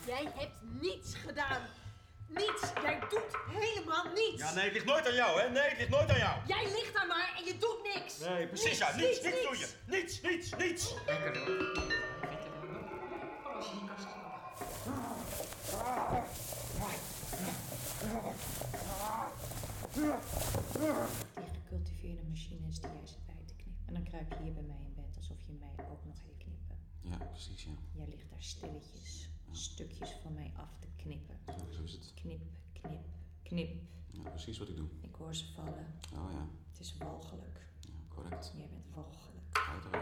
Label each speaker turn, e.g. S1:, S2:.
S1: Jij hebt niets gedaan. Niets. Jij doet helemaal niets.
S2: Ja, nee, het ligt nooit aan jou, hè? Nee, het ligt nooit aan jou.
S1: Jij ligt daar maar en je doet niks.
S2: Nee, precies, ja. Niets doe je. Niets.
S3: Die gecultiveerde machines die jij zit bij te knippen. En dan kruip je hier bij mij in bed alsof je mij ook nog wil knippen.
S4: Ja, precies, ja.
S3: Jij ligt daar stilletjes, stukjes van mij af te knippen.
S4: Ja, zo is het.
S3: Knip, knip, knip.
S4: Ja, precies wat ik doe.
S3: Ik hoor ze vallen.
S4: Oh ja,
S3: Het is walgelijk.
S4: ja correct.
S3: Jij bent walgelijk.
S4: Uiteraard.